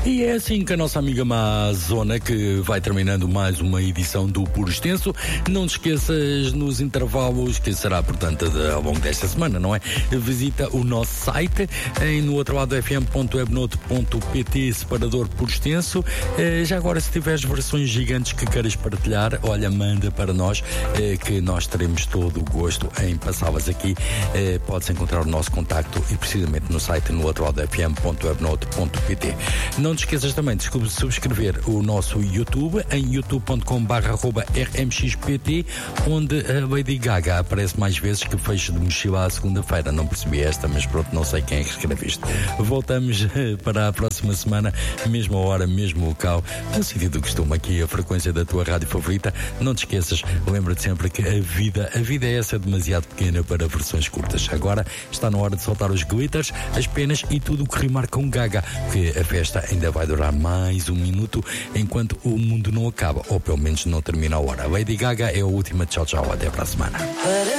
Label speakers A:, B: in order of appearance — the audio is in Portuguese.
A: E é assim que a nossa amiga Mazona, que vai terminando mais uma edição do Puro Extenso. Não te esqueças nos intervalos, que será, portanto, ao longo desta semana, não é? Visita o nosso site no outro lado fm.webnote.pt, separador Puro Extenso. Já agora, se tiveres versões gigantes que queiras partilhar, olha, manda para nós, que nós teremos todo o gosto em passá-las aqui. Podes encontrar o nosso contacto e precisamente no site no outro lado fm.webnote.pt. Não te esqueças também de subscrever o nosso YouTube em youtube.com/rmxpt, onde a Lady Gaga aparece mais vezes que fecho de mochila à segunda-feira. Não percebi esta, mas pronto, não sei quem é que escreve isto. Voltamos para a próxima semana, mesma hora, mesmo local, no sentido do costume, aqui a frequência da tua rádio favorita. Não te esqueças, lembra-te sempre que a vida é essa, demasiado pequena para versões curtas. Agora está na hora de soltar os glitters, as penas e tudo o que rimar com Gaga, que a festa ainda vai durar mais um minuto enquanto o mundo não acaba, ou pelo menos não termina a hora. Lady Gaga é a última. Tchau, tchau, até para a semana.